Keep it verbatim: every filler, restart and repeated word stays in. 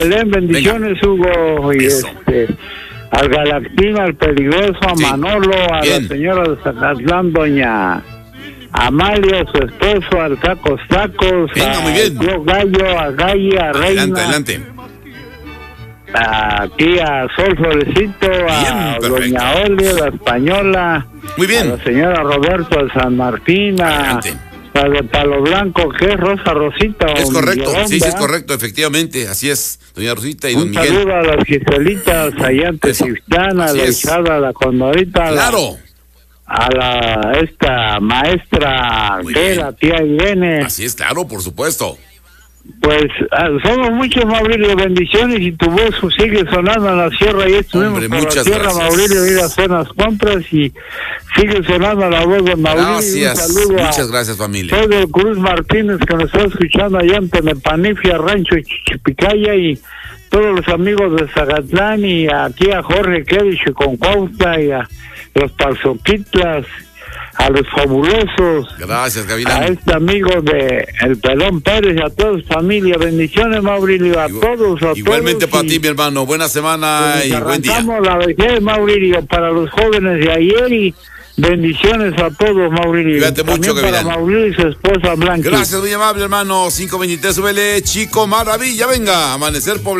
bendiciones, venga. Hugo, y Eso. este, al Galactín, al Peligroso, a sí. Manolo, a Bien. la señora de Zacatlán, doña Amalia, su esposo, al Tacos Tacos, venga, a muy bien. Tío Gallo, a Galle, a Reina. Adelante, adelante. Aquí a Sol Florecito, a bien, doña Oli, la española, muy bien. a la señora Roberto de San Martín, a, a de Palo Blanco, que es Rosa Rosita. Es correcto, Miguel, sí, sí, es correcto, efectivamente, así es, doña Rosita y don Un Miguel. Un saludo a las Giselitas, allá en Teciutlán, a la hijada, a la Condorita. Claro. A la, esta maestra, que la tía Irene. Así es, claro, por supuesto. Pues uh, somos muchos, Maurilio, bendiciones, y tu voz sigue sonando en la sierra. Y estuvimos Hombre, por la sierra, gracias. Maurilio, ir a hacer las compras y sigue sonando la voz de Maurilio. Gracias, un saludo muchas a gracias, familia. Pedro Cruz Martínez, que nos está escuchando allá en Tenepanifia, Rancho Chichipicaya, y todos los amigos de Zacatlán, y aquí a Jorge Kedich con Cuautla, y a los Palzoquitlas, a los fabulosos, gracias, Gavilán, a este amigo de El Pelón Pérez, a todos, familia, bendiciones, Maurilio, a Igual, todos, a igualmente todos. para ti, mi hermano, buena semana y buen día. Arrancamos la vejez, Maurilio, para los jóvenes de ayer, y bendiciones a todos, Maurilio. Cuídate mucho, Gavilán. Para Maurilio y su esposa Blanca. Gracias, muy amable, hermano. cinco veintitrés, súbele, Chico Maravilla, venga, amanecer poblado.